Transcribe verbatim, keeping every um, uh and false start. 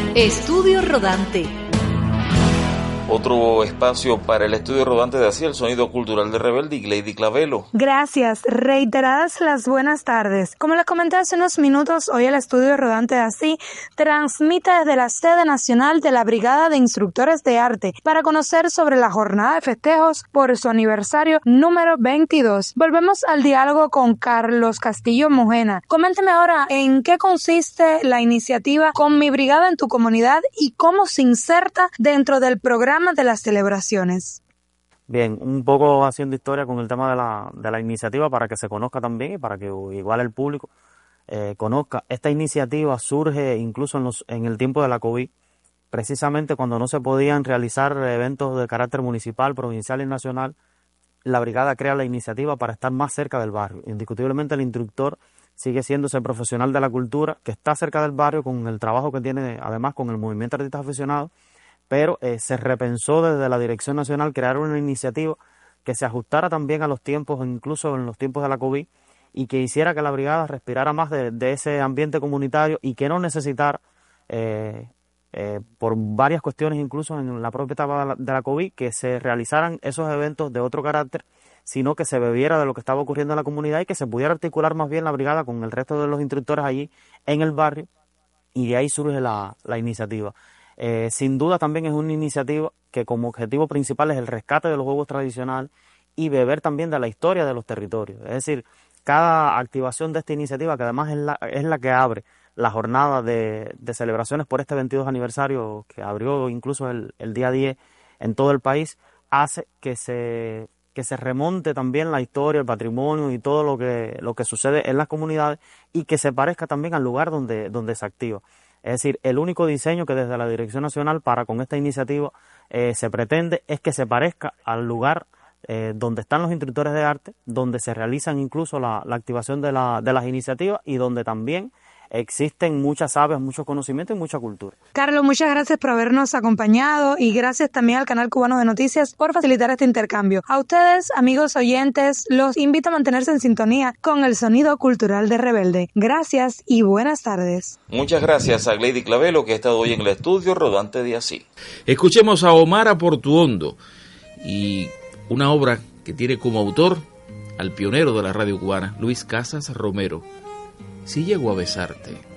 Estudio Rodante. Otro espacio para el estudio rodante de así, el sonido cultural de Rebelde y Glady Clavelo. Gracias, reiteradas las buenas tardes. Como les comenté hace unos minutos, hoy el estudio rodante de así transmite desde la sede nacional de la Brigada de Instructores de Arte para conocer sobre la jornada de festejos por su aniversario número veintidós. Volvemos al diálogo con Carlos Castillo Mojena. Coménteme ahora en qué consiste la iniciativa Con mi Brigada en tu Comunidad y cómo se inserta dentro del programa de las celebraciones. Bien, un poco haciendo historia con el tema de la, de la iniciativa para que se conozca también y para que igual el público eh, conozca. Esta iniciativa surge incluso en, los, en el tiempo de la COVID, precisamente cuando no se podían realizar eventos de carácter municipal, provincial y nacional. La brigada crea la iniciativa para estar más cerca del barrio. Indiscutiblemente el instructor sigue siendo ese profesional de la cultura que está cerca del barrio con el trabajo que tiene además con el movimiento de artistas aficionados, pero eh, se repensó desde la Dirección Nacional crear una iniciativa que se ajustara también a los tiempos, incluso en los tiempos de la COVID, y que hiciera que la brigada respirara más de, de ese ambiente comunitario y que no necesitara, eh, eh, por varias cuestiones incluso en la propia etapa de la, de la COVID, que se realizaran esos eventos de otro carácter, sino que se bebiera de lo que estaba ocurriendo en la comunidad y que se pudiera articular más bien la brigada con el resto de los instructores allí en el barrio, y de ahí surge la, la iniciativa. Eh, sin duda también es una iniciativa que como objetivo principal es el rescate de los juegos tradicionales y beber también de la historia de los territorios. Es decir, cada activación de esta iniciativa, que además es la, es la que abre la jornada de, de celebraciones por este veintidós aniversario, que abrió incluso el, el día diez en todo el país, hace que se, que se remonte también la historia, el patrimonio y todo lo que, lo que sucede en las comunidades y que se parezca también al lugar donde, donde se activa. Es decir, el único diseño que desde la Dirección Nacional para con esta iniciativa eh, se pretende es que se parezca al lugar eh, donde están los instructores de arte, donde se realizan incluso la, la activación de, la, de las iniciativas y donde también existen muchas aves, muchos conocimientos y mucha cultura. Carlos, muchas gracias por habernos acompañado y gracias también al Canal Cubano de Noticias por facilitar este intercambio. A ustedes, amigos oyentes, los invito a mantenerse en sintonía con el sonido cultural de Rebelde. Gracias y buenas tardes. Muchas gracias a Glady Clavelo, que ha estado hoy en el estudio rodante de así. Escuchemos a Omar Aportuondo y una obra que tiene como autor al pionero de la radio cubana, Luis Casas Romero. Si llego a besarte.